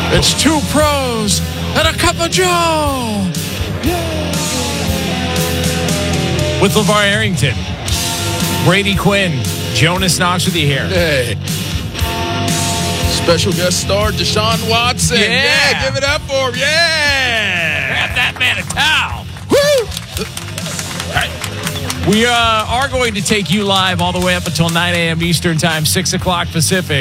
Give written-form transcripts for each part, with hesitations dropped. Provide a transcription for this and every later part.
It's two pros and a cup of Joe. With LeVar Arrington, Brady Quinn, Jonas Knox with you here. Hey. Special guest star Deshaun Watson. Yeah. Give it up for him. Yeah. Grab that man a towel. Woo. All right. We are going to take you live all the way up until 9 a.m. Eastern Time, 6 o'clock Pacific.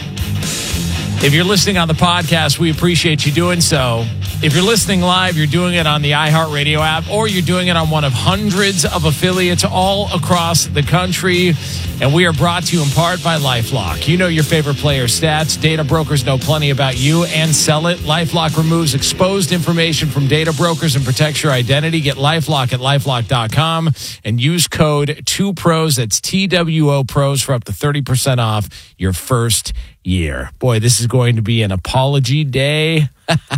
If you're listening on the podcast, we appreciate you doing so. If you're listening live, you're doing it on the iHeartRadio app, or you're doing it on one of hundreds of affiliates all across the country. And we are brought to you in part by LifeLock. You know your favorite player stats. Data brokers know plenty about you and sell it. LifeLock removes exposed information from data brokers and protects your identity. Get LifeLock at LifeLock.com and use code 2PROS, that's TWO PROS, for up to 30% off your first year. Boy, this is going to be an apology day.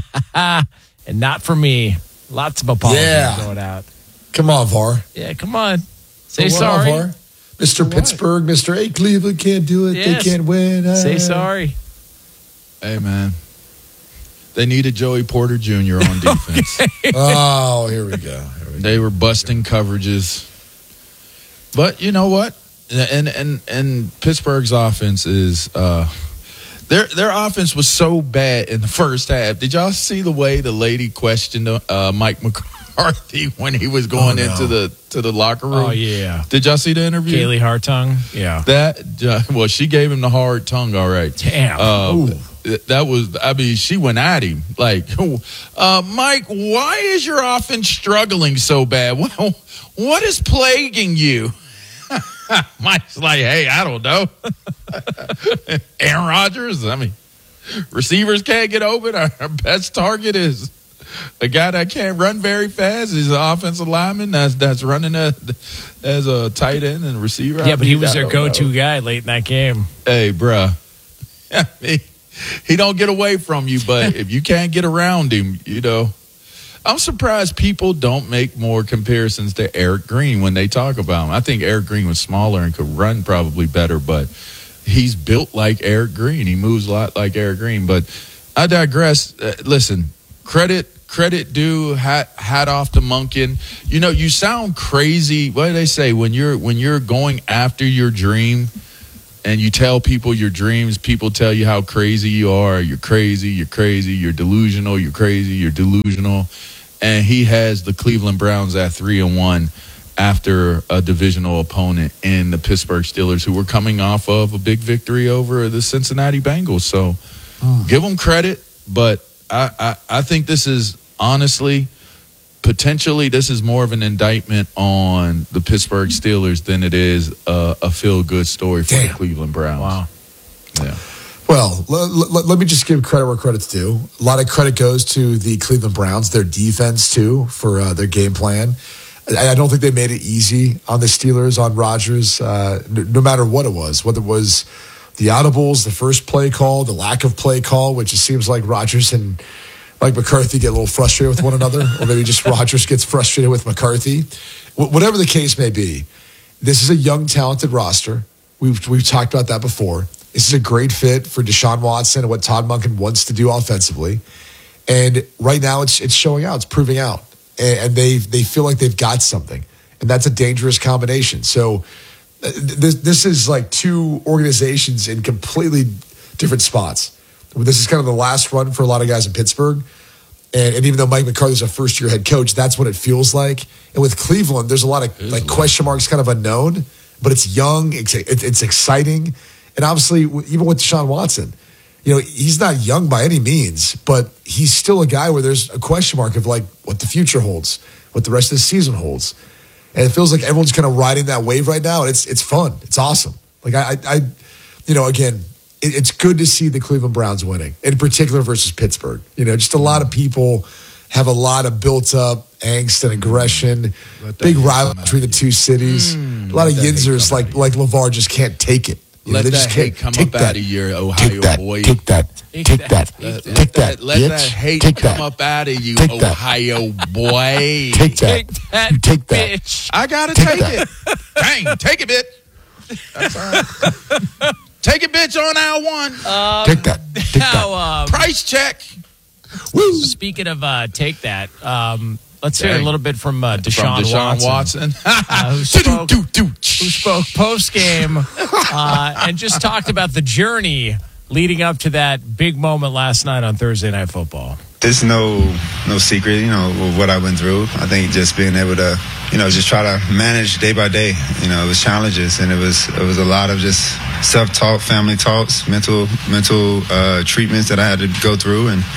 And not for me. Lots of apologies going out. Come on, VAR. Yeah, come on. Say Come on, sorry. VAR. Mr. Pittsburgh, Mr. A. Cleveland can't do it. Yes. They can't win. Say sorry. Hey, man. They needed Joey Porter Jr. on defense. Oh, here we go. They were busting coverages. But you know what? And Pittsburgh's offense is their offense was so bad in the first half. Did y'all see the way the lady questioned Mike McCarthy when he was going into the locker room? Oh, yeah. Did y'all see the interview? Kaylee Hartung? Yeah. Well, she gave him the hard tongue, all right. Damn. That was, I mean, she went at him. Like, Mike, why is your offense struggling so bad? Well, what is plaguing you? Mike's like, hey, I don't know. Aaron Rodgers, I mean, receivers can't get open. Our best target is a guy that can't run very fast. He's an offensive lineman that's running as a tight end and receiver. Yeah, but he was their go-to guy late in that game. Hey, bruh. He don't get away from you, but if you can't get around him, you know. I'm surprised people don't make more comparisons to Eric Green when they talk about him. I think Eric Green was smaller and could run probably better, but he's built like Eric Green. He moves a lot like Eric Green. But I digress. Listen, credit due, hat off to Monken. You know, you sound crazy. What do they say? When you're going after your dream and you tell people your dreams, people tell you how crazy you are. You're crazy, you're delusional, you're crazy, you're delusional. And he has the Cleveland Browns at 3-1 after a divisional opponent in the Pittsburgh Steelers, who were coming off of a big victory over the Cincinnati Bengals. So give them credit, but I think this is honestly, potentially, this is more of an indictment on the Pittsburgh Steelers than it is a feel-good story for the Cleveland Browns. Wow. Yeah. Well, let me just give credit where credit's due. A lot of credit goes to the Cleveland Browns, their defense, too, for their game plan. I don't think they made it easy on the Steelers, on Rodgers, no matter what it was, whether it was the audibles, the first play call, the lack of play call, which it seems like Rodgers and Mike McCarthy get a little frustrated with one another, or maybe just Rodgers gets frustrated with McCarthy. Whatever the case may be, this is a young, talented roster. We've talked about that before. This is a great fit for Deshaun Watson and what Todd Monken wants to do offensively. And right now it's showing out. It's proving out. And they feel like they've got something. And that's a dangerous combination. So this is like two organizations in completely different spots. This is kind of the last run for a lot of guys in Pittsburgh. And even though Mike McCarthy's a first-year head coach, that's what it feels like. And with Cleveland, there's a lot of like question marks kind of unknown. But it's young. It's exciting. And obviously, even with Deshaun Watson, you know, he's not young by any means, but he's still a guy where there's a question mark of like what the future holds, what the rest of the season holds. And it feels like everyone's kind of riding that wave right now. And it's fun. It's awesome. Like I you know, again, it's good to see the Cleveland Browns winning, in particular versus Pittsburgh. You know, just a lot of people have a lot of built up angst and aggression, big rivalry between the two cities. A lot of yinzers like LeVar just can't take it. Let that hate come up out of your Ohio boy. Take that. Let that hate come up out of you, Ohio boy. Take that. Take that. Bitch. I gotta take it. Dang, take it, bitch. That's all right. Take it, bitch, on aisle one. Take that. Now, Price check. Woo. speaking of take that, let's hear a little bit from Deshaun Watson. Who spoke post-game and just talked about the journey leading up to that big moment last night on Thursday Night Football. There's no secret, what I went through. I think just being able to, just try to manage day by day. It was challenges, and it was a lot of just self-talk, family talks, mental treatments that I had to go through. And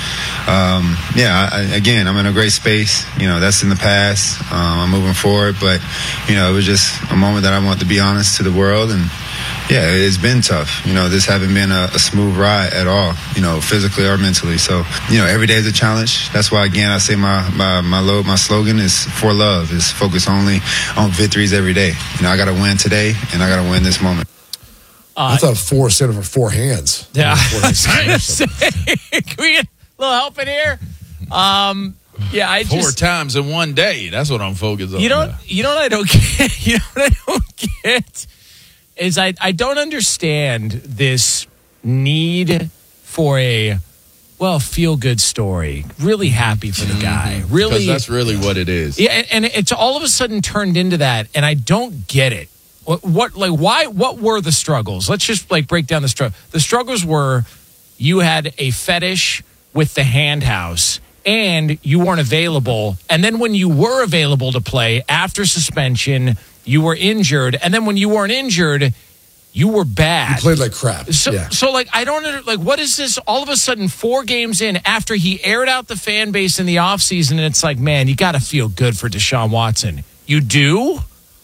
I'm in a great space. That's in the past. I'm moving forward, but it was just a moment that I want to be honest to the world. And yeah, it's been tough. This hasn't been a smooth ride at all, physically or mentally. So, every day is a challenge. That's why, again, I say my slogan is for love, is focus only on victories every day. I got to win today, and I got to win this moment. I thought 4 instead of 4 hands. Yeah, I was going to say, can we get a little help in here? I 4 times in one day. That's what I'm focused on. You know what I don't get? Is I don't understand this need for a feel-good story. Really happy for the guy. Really, because that's really what it is. Yeah, and it's all of a sudden turned into that, and I don't get it. What were the struggles? Let's just break down the struggle. The struggles were you had a fetish with the hand house, and you weren't available. And then when you were available to play after suspension, you were injured, and then when you weren't injured, you were bad. You played like crap. So I don't what is this? All of a sudden, 4 games in after he aired out the fan base in the offseason, and it's like, man, you got to feel good for Deshaun Watson. You do?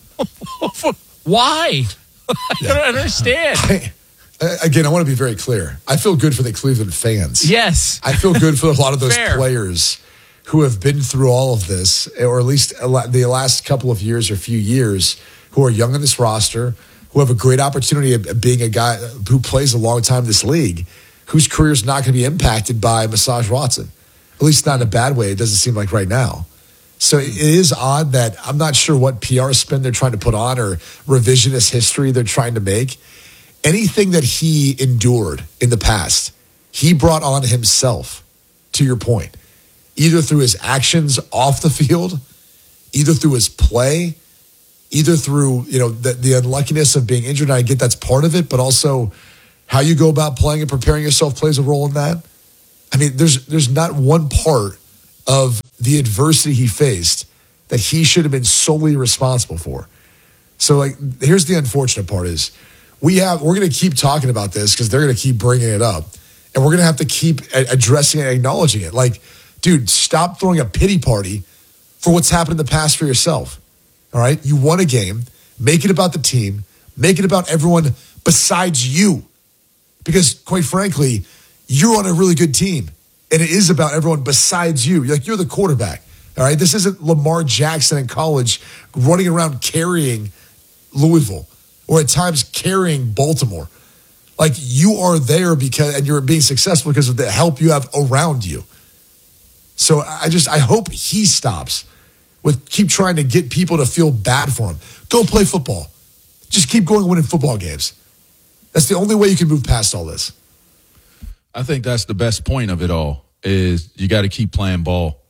Why? I don't understand. Again, I want to be very clear. I feel good for the Cleveland fans. Yes. I feel good for a lot of those players who have been through all of this, or at least the last couple of years or few years, who are young in this roster, who have a great opportunity of being a guy who plays a long time in this league, whose career is not going to be impacted by Massage Watson, at least not in a bad way. It doesn't seem like right now. So it is odd that I'm not sure what PR spin they're trying to put on or revisionist history they're trying to make. Anything that he endured in the past, he brought on himself, to your point, either through his actions off the field, either through his play, either through the unluckiness of being injured. And I get that's part of it, but also how you go about playing and preparing yourself plays a role in that. I mean, there's not one part of the adversity he faced that he should have been solely responsible for. So, here's the unfortunate part is we're going to keep talking about this because they're going to keep bringing it up, and we're going to have to keep addressing it and acknowledging it. Dude, stop throwing a pity party for what's happened in the past for yourself. All right? You won a game. Make it about the team. Make it about everyone besides you. Because, quite frankly, you're on a really good team. And it is about everyone besides you. You're the quarterback. All right? This isn't Lamar Jackson in college running around carrying Louisville or at times carrying Baltimore. You are there and you're being successful because of the help you have around you. So I hope he stops with keep trying to get people to feel bad for him. Go play football. Just keep going winning football games. That's the only way you can move past all this. I think that's the best point of it all is you got to keep playing ball.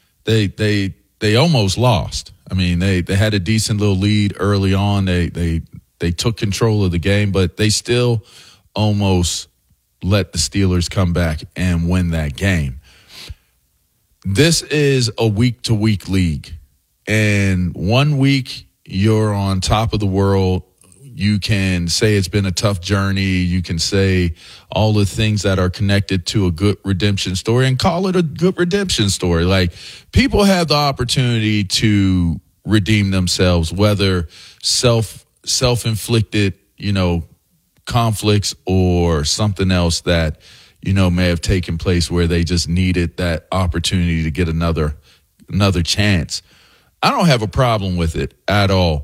They almost lost. I mean, they had a decent little lead early on. They took control of the game, but they still almost let the Steelers come back and win that game. This is a week-to-week league. And 1 week, you're on top of the world. You can say it's been a tough journey. You can say all the things that are connected to a good redemption story and call it a good redemption story. People have the opportunity to redeem themselves, whether self-inflicted, conflicts or something else that, may have taken place where they just needed that opportunity to get another chance. I don't have a problem with it at all.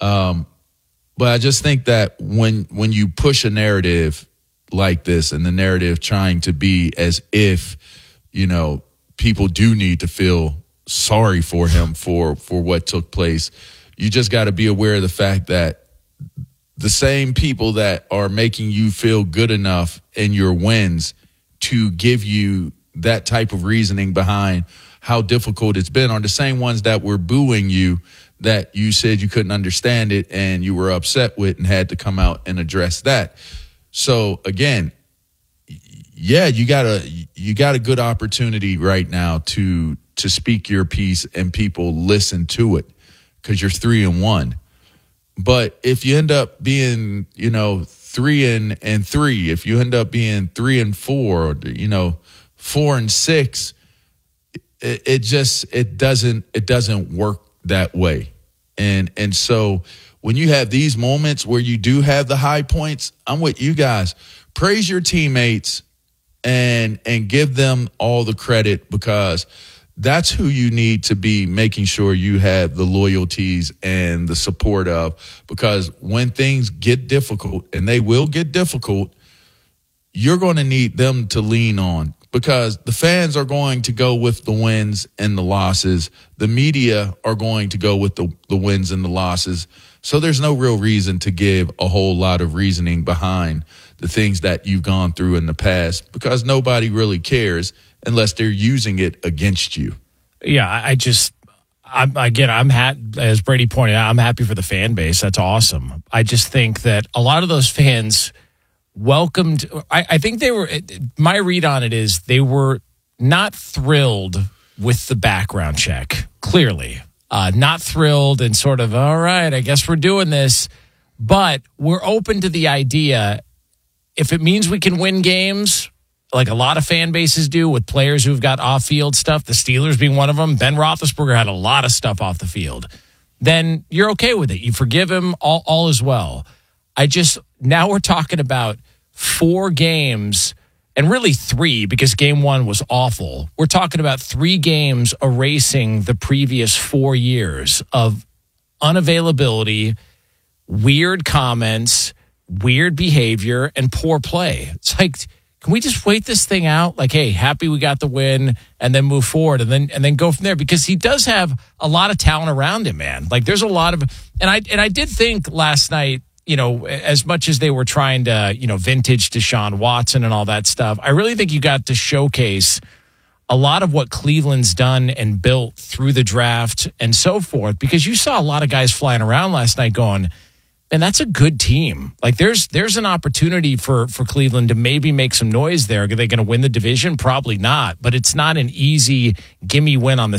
But I just think that when you push a narrative like this and the narrative trying to be as if, people do need to feel sorry for him for what took place, you just got to be aware of the fact that the same people that are making you feel good enough in your wins to give you that type of reasoning behind how difficult it's been are the same ones that were booing you, that you said you couldn't understand it and you were upset with and had to come out and address that. So again, yeah, you got a good opportunity right now to speak your piece and people listen to it because you're 3-1. But if you end up being, 3-3, if you end up being 3-4, or 4-6, it doesn't work that way. And so when you have these moments where you do have the high points, I'm with you guys. Praise your teammates and give them all the credit, because that's who you need to be making sure you have the loyalties and the support of, because when things get difficult, and they will get difficult, you're going to need them to lean on, because the fans are going to go with the wins and the losses. The media are going to go with the wins and the losses. So there's no real reason to give a whole lot of reasoning behind the things that you've gone through in the past, because nobody really cares unless they're using it against you. Yeah, I'm as Brady pointed out, I'm happy for the fan base. That's awesome. I just think that a lot of those fans welcomed, I think they were, my read on it is they were not thrilled with the background check, clearly. Not thrilled and sort of, all right, I guess we're doing this. But we're open to the idea, if it means we can win games, like a lot of fan bases do with players who've got off-field stuff, the Steelers being one of them. Ben Roethlisberger had a lot of stuff off the field. Then you're okay with it. You forgive him, all is well. Now we're talking about 4 games, and really 3, because game 1 was awful. We're talking about 3 games erasing the previous 4 years of unavailability, weird comments, weird behavior, and poor play. It's like, can we just wait this thing out? Like, hey, happy we got the win, and then move forward, and then go from there, because he does have a lot of talent around him, man. Like, there's a lot of, and I did think last night, as much as they were trying to, vintage Deshaun Watson and all that stuff, I really think you got to showcase a lot of what Cleveland's done and built through the draft and so forth, because you saw a lot of guys flying around last night going, and that's a good team. Like, there's an opportunity for Cleveland to maybe make some noise there. Are they going to win the division? Probably not, but it's not an easy gimme win on the